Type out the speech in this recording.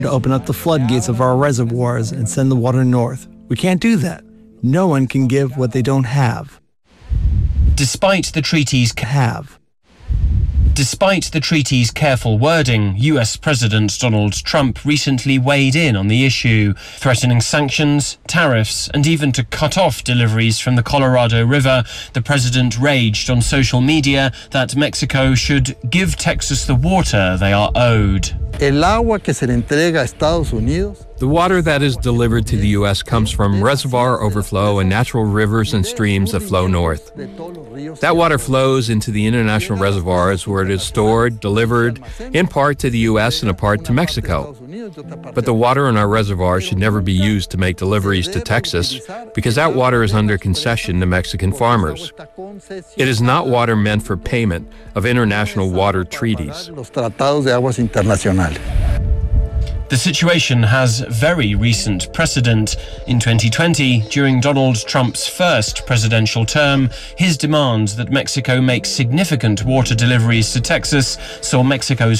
to open up the floodgates of our reservoirs and send the water north. We can't do that. No one can give what they don't have. Despite the treaty's careful wording, US President Donald Trump recently weighed in on the issue, threatening sanctions, tariffs, and even to cut off deliveries from the Colorado River. The president raged on social media that Mexico should give Texas the water they are owed. El agua que se le entrega a Estados Unidos. The water that is delivered to the U.S. comes from reservoir overflow and natural rivers and streams that flow north. That water flows into the international reservoirs where it is stored, delivered, in part to the U.S. and a part to Mexico. But the water in our reservoirs should never be used to make deliveries to Texas because that water is under concession to Mexican farmers. It is not water meant for payment of international water treaties. The situation has very recent precedent. In 2020, during Donald Trump's first presidential term, his demand that Mexico make significant water deliveries to Texas saw Mexico's